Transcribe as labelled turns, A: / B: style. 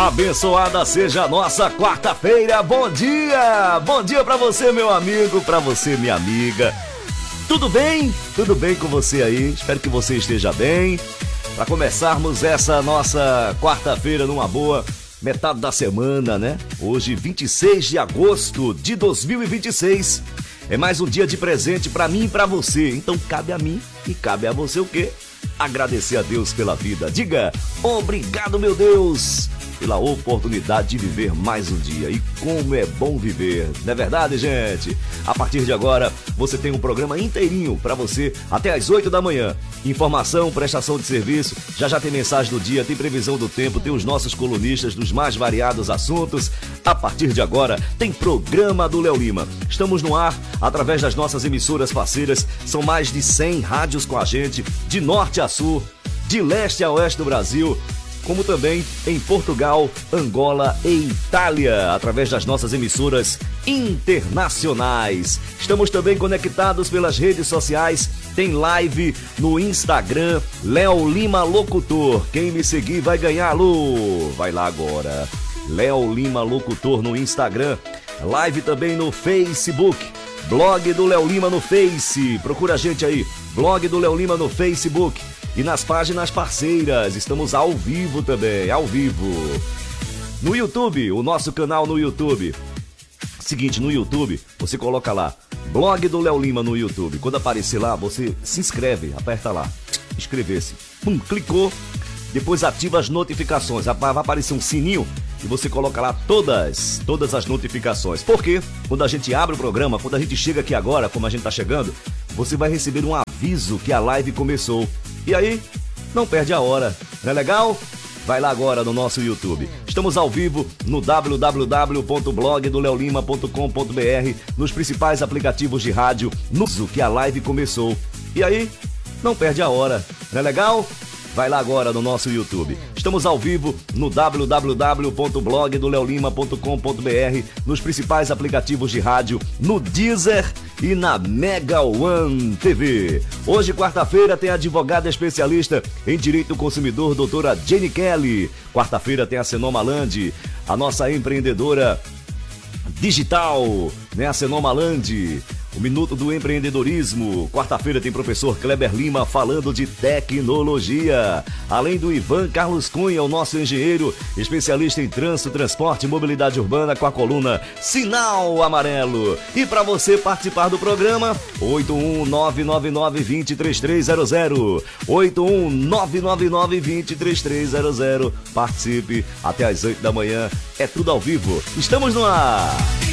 A: Abençoada seja a nossa quarta-feira. Bom dia pra você, meu amigo, pra você, minha amiga. Tudo bem? Tudo bem com você aí? Espero que você esteja bem. Para começarmos essa nossa quarta-feira numa boa, metade da semana, né? Hoje, 26 de agosto de 2026. É mais um dia de presente para mim e para você. Então cabe a mim e cabe a você o quê? Agradecer a Deus pela vida. Diga, obrigado, meu Deus, pela oportunidade de viver mais um dia. E como é bom viver, não é verdade, gente? A partir de agora, você tem um programa inteirinho para você até às 8 da manhã. Informação, prestação de serviço, já tem mensagem do dia, tem previsão do tempo, tem os nossos colunistas dos mais variados assuntos. A partir de agora, tem programa do Léo Lima. Estamos no ar através das nossas emissoras parceiras. São mais de 100 rádios com a gente, de norte a sul, de leste a oeste do Brasil, como também em Portugal, Angola e Itália, através das nossas emissoras internacionais. Estamos também conectados pelas redes sociais, tem live no Instagram, Léo Lima Locutor. Quem me seguir vai ganhar, alô! Vai lá agora, Léo Lima Locutor no Instagram, live também no Facebook, blog do Léo Lima no Face, procura a gente aí, blog do Léo Lima no Facebook. E nas páginas parceiras, estamos ao vivo também, ao vivo. No YouTube, o nosso canal no YouTube. Seguinte, no YouTube, você coloca lá, blog do Léo Lima no YouTube. Quando aparecer lá, você se inscreve, aperta lá, inscrever-se. Clicou, depois ativa as notificações. Vai aparecer um sininho e você coloca lá todas as notificações. Porque quando a gente abre o programa, quando a gente chega aqui agora, como a gente tá chegando, você vai receber um aviso que a live começou. E aí, não perde a hora, não é legal? Vai lá agora no nosso YouTube. Estamos ao vivo no www.blogdoleolima.com.br, nos principais aplicativos de rádio, no que a live começou. E aí, não perde a hora, não é legal? Vai lá agora no nosso YouTube. Estamos ao vivo no www.blogdoleolima.com.br, nos principais aplicativos de rádio, no Deezer e na Mega One TV. Hoje, quarta-feira, tem a advogada especialista em direito do consumidor, doutora Jenny Kelly. Quarta-feira tem a Senoma Land, a nossa empreendedora digital, né? A Senoma Land. O Minuto do Empreendedorismo. Quarta-feira tem professor Kleber Lima falando de tecnologia. Além do Ivan Carlos Cunha, o nosso engenheiro, especialista em trânsito, transporte e mobilidade urbana, com a coluna Sinal Amarelo. E para você participar do programa, 81999203300. 81999203300. Participe até às 8 da manhã. É tudo ao vivo. Estamos no ar.